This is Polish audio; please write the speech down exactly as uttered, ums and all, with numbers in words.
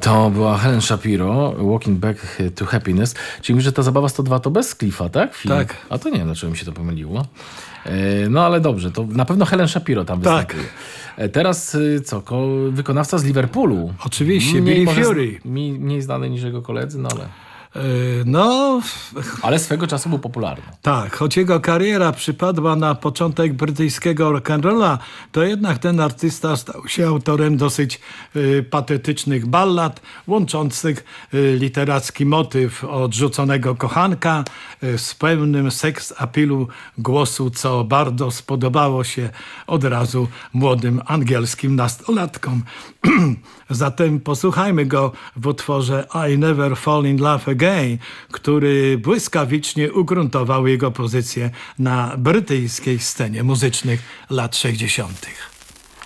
To była Helen Shapiro, Walking Back to Happiness. Czyli mówisz, że ta zabawa sto dwa to bez Cliffa, tak? Film. Tak. A to nie wiem, dlaczego mi się to pomyliło. E, No ale dobrze, to na pewno Helen Shapiro tam Tak. występuje. E, Teraz y, co, ko, wykonawca z Liverpoolu. Oczywiście, Mniej Billy może z- Fury. mi- Mniej znany niż jego koledzy, no ale... E, No, Ale swego czasu był popularny. tak, choć jego kariera przypadła na początek brytyjskiego rock'n'rolla, to jednak ten artysta stał się autorem dosyć y, patetycznych ballad, łączących y, literacki motyw odrzuconego kochanka y, z pełnym seks apilu głosu, co bardzo spodobało się od razu młodym angielskim nastolatkom. Zatem posłuchajmy go w utworze I Never Fall in Love Again, który błyskawicznie ugruntował jego pozycję na brytyjskiej scenie muzycznych lat sześćdziesiątych.